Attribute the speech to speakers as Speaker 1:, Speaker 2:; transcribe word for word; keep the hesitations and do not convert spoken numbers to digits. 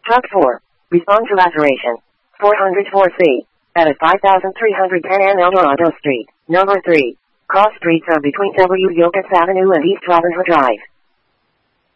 Speaker 1: Truck four. Respond to laceration. four oh four C. At five thousand three hundred ten and El Dorado Street. Number three. Cross streets are between W. Yilkes Avenue and East Robin Hood Drive.